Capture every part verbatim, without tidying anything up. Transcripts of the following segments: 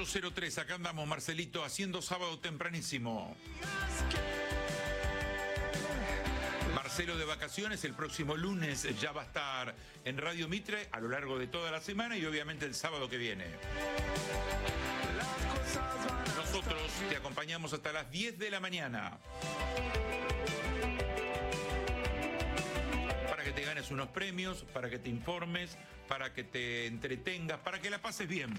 ocho cero tres, acá andamos, Marcelito, haciendo sábado tempranísimo. Marcelo de vacaciones, el próximo lunes ya va a estar en Radio Mitre a lo largo de toda la semana y obviamente el sábado que viene. Nosotros te acompañamos hasta las diez de la mañana. Para que te ganes unos premios, para que te informes, para que te entretengas, para que la pases bien.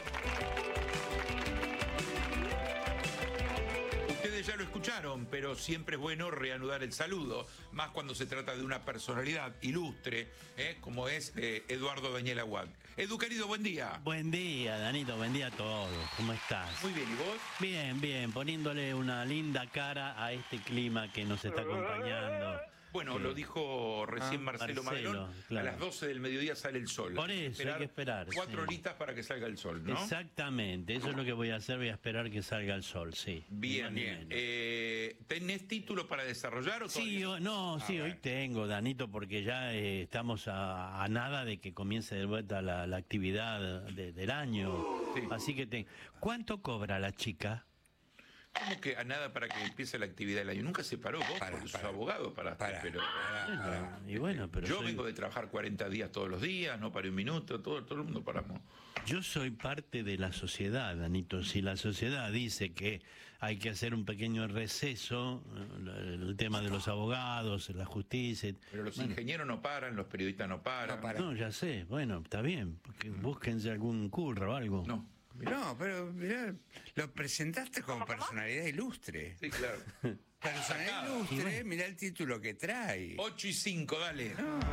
Ustedes ya lo escucharon, pero siempre es bueno reanudar el saludo, más cuando se trata de una personalidad ilustre, ¿eh? como es eh, Eduardo Daniel Aguad. Edu, querido, buen día. Buen día, Danito, buen día a todos. ¿Cómo estás? Muy bien, ¿y vos? Bien, bien, poniéndole una linda cara a este clima que nos está acompañando. Bueno, Sí. lo dijo recién Ah, Marcelo, Marcelo, Madelón, claro. a las doce del mediodía sale el sol. Por eso, hay que esperar, Cuatro sí. horitas para que salga el sol, ¿no? Exactamente, eso es lo que voy a hacer, voy a esperar que salga el sol, sí. Bien, Ni más ni bien. menos. Eh, ¿Tenés título para desarrollar o Sí, todavía? o- no, A sí, ver. hoy tengo, Danito, porque ya eh, estamos a, a nada de que comience de vuelta la, la actividad de- del año. Sí. Así que, te, ¿cuánto cobra la chica? ¿Cómo que a nada para que empiece la actividad del año? Nunca se paró vos, Para, porque sos para. abogado para, Para, pero para, para. Y bueno, pero yo soy- vengo de trabajar cuarenta días todos los días, no paré un minuto, todo, todo el mundo paramos. Yo soy parte de la sociedad, Danito. Si la sociedad dice que hay que hacer un pequeño receso, eh, el tema de los abogados, la justicia... Pero los bueno, ingenieros no paran, los periodistas no paran. No paran. no, ya sé, bueno, está bien, porque búsquense algún curro o algo. No. No, pero mirá, lo presentaste como personalidad ilustre. Sí, claro. Personalidad Sacado. ilustre, mirá el título que trae. ocho y cinco, dale.